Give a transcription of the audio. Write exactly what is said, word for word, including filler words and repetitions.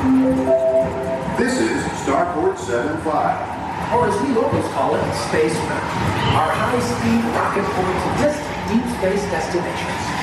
This is Starport seven five. Or as we locals call it, Space Mountain. Our high-speed rocket point to distant deep space destinations.